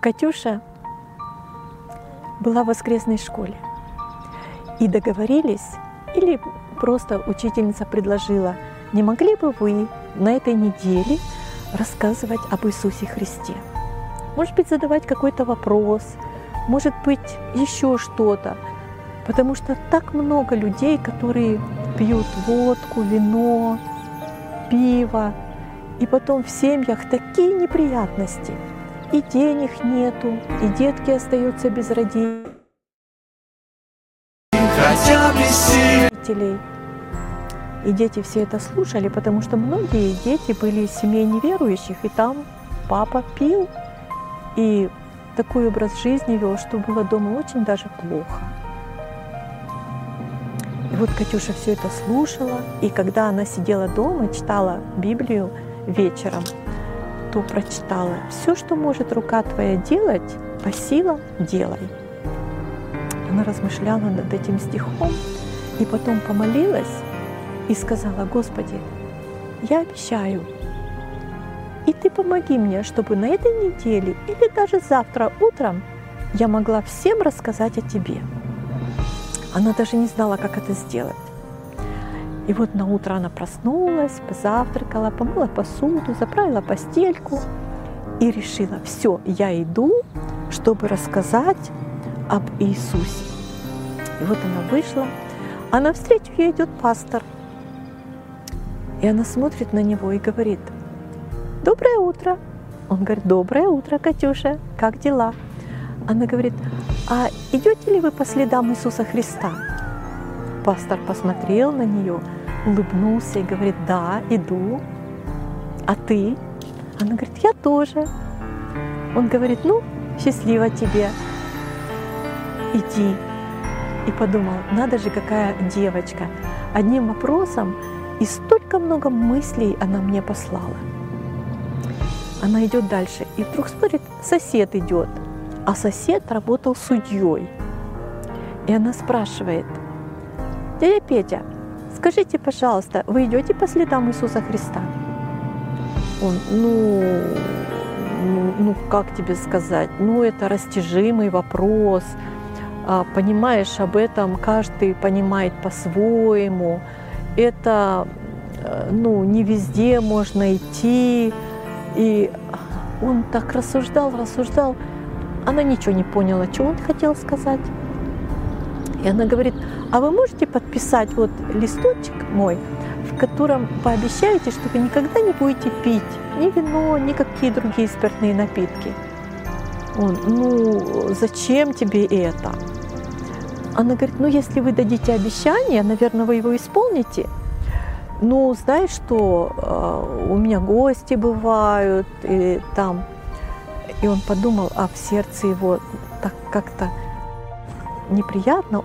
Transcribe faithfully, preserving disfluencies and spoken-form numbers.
Катюша была в воскресной школе. И договорились, или просто учительница предложила, не могли бы вы на этой неделе рассказывать об Иисусе Христе? Может быть, задавать какой-то вопрос, может быть, еще что-то. Потому что так много людей, которые пьют водку, вино, пиво, и потом в семьях такие неприятности. И денег нету, и детки остаются без родителей. И дети все это слушали, потому что многие дети были из семей неверующих, и там папа пил, и такой образ жизни вел, что было дома очень даже плохо. И вот Катюша все это слушала, и когда она сидела дома, читала Библию вечером, то прочитала: «Все, что может рука твоя делать, по силам делай». Она размышляла над этим стихом, и потом помолилась и сказала: «Господи, я обещаю, и Ты помоги мне, чтобы на этой неделе или даже завтра утром я могла всем рассказать о Тебе». Она даже не знала, как это сделать. И вот на утро она проснулась, позавтракала, помыла посуду, заправила постельку и решила: все, я иду, чтобы рассказать об Иисусе. И вот она вышла, а навстречу ей идет пастор. И она смотрит на него и говорит: «Доброе утро». Он говорит: «Доброе утро, Катюша, как дела?» Она говорит: «А идете ли вы по следам Иисуса Христа?» Пастор посмотрел на нее, улыбнулся и говорит: «Да, иду. А ты?» Она говорит: «Я тоже». Он говорит: «Ну, счастливо тебе, иди». И подумал: надо же, какая девочка. Одним вопросом и столько много мыслей она мне послала. Она идет дальше, и вдруг смотрит, сосед идет, а сосед работал судьей. И она спрашивает: «Дядя Петя, скажите, пожалуйста, вы идете по следам Иисуса Христа?» Он: ну, ну, ну как тебе сказать, ну это растяжимый вопрос, а, понимаешь, об этом каждый понимает по-своему, это, ну, не везде можно идти. И он так рассуждал, рассуждал, она ничего не поняла, что он хотел сказать. И она говорит: «А вы можете подписать вот листочек мой, в котором пообещаете, что вы никогда не будете пить ни вино, ни какие другие спиртные напитки?» Он: «Ну, зачем тебе это?» Она говорит: «Ну, если вы дадите обещание, наверное, вы его исполните. Ну, знаешь что, у меня гости бывают, и там...» И он подумал, а в сердце его так как-то неприятно.